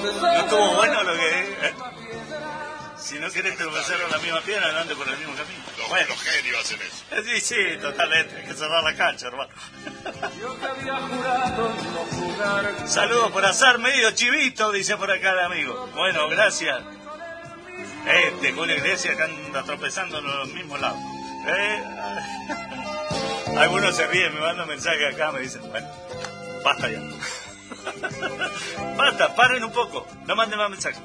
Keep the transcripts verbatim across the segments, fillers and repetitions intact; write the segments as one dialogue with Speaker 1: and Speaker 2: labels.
Speaker 1: ¿No estuvo bueno lo que... ¿eh? Si no querés tropezar con la misma piedra, no andes por el mismo camino.
Speaker 2: Los,
Speaker 1: bueno.
Speaker 2: los genios hacen eso.
Speaker 1: Sí, sí, totalmente. Hay que cerrar la cancha, hermano. Saludos por azar, medio chivito, dice por acá el amigo. Bueno, gracias. Este, Julio Iglesias, que anda tropezando en los mismos lados. ¿Eh? Algunos se ríen, me mandan mensajes acá, me dicen, bueno, basta ya. Basta, paren un poco, no manden más mensajes.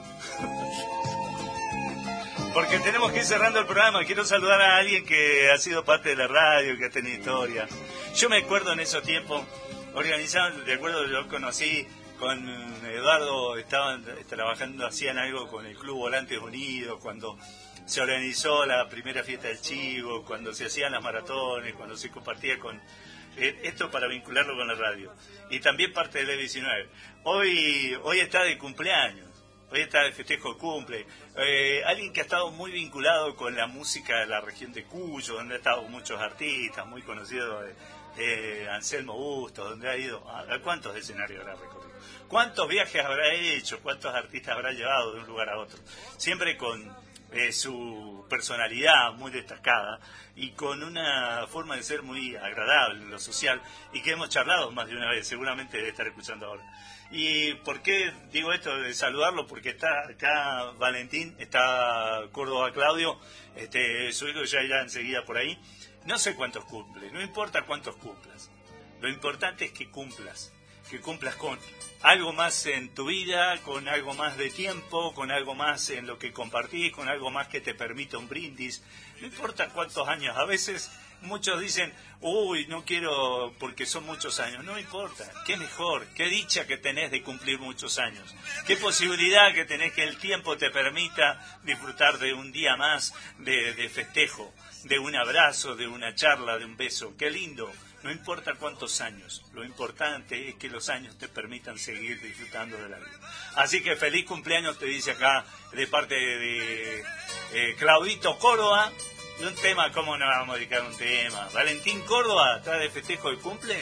Speaker 1: Porque tenemos que ir cerrando el programa. Quiero saludar a alguien que ha sido parte de la radio, que ha tenido historia. Yo me acuerdo en esos tiempos, organizaban, de acuerdo, yo conocí con Eduardo, estaban trabajando, hacían algo con el Club Volantes Unidos, cuando se organizó la primera fiesta del Chivo, cuando se hacían las maratones, cuando se compartía con... Eh, esto para vincularlo con la radio. Y también parte del E diecinueve. Hoy, hoy está de cumpleaños. Hoy está el festejo de cumple. Eh, alguien que ha estado muy vinculado con la música de la región de Cuyo, donde ha estado muchos artistas, muy conocidos, eh, eh, Anselmo Bustos, donde ha ido. ¿A, a cuántos escenarios habrá recorrido? ¿Cuántos viajes habrá hecho? ¿Cuántos artistas habrá llevado de un lugar a otro? Siempre con eh, su personalidad muy destacada y con una forma de ser muy agradable en lo social, y que hemos charlado más de una vez, seguramente debe estar escuchando ahora. ¿Y por qué digo esto de saludarlo? Porque está acá Valentín, está Córdoba Claudio, este, su hijo ya irá enseguida por ahí. No sé cuántos cumple, no importa cuántos cumplas. Lo importante es que cumplas, que cumplas con algo más en tu vida, con algo más de tiempo, con algo más en lo que compartís, con algo más que te permita un brindis. No importa cuántos años, a veces... Muchos dicen, uy, no quiero porque son muchos años. No importa, qué mejor, qué dicha que tenés de cumplir muchos años. Qué posibilidad que tenés que el tiempo te permita disfrutar de un día más de, de festejo, de un abrazo, de una charla, de un beso. Qué lindo, no importa cuántos años. Lo importante es que los años te permitan seguir disfrutando de la vida. Así que feliz cumpleaños, te dice acá de parte de eh, Claudito Córdoba. Y un tema, ¿cómo no vamos a dedicar un tema? Valentín Córdoba, ¿está de festejo de cumple?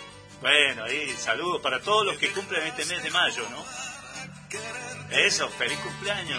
Speaker 1: Bueno, ahí, saludos para todos los que cumplen este mes de mayo, ¿no? Eso, feliz cumpleaños.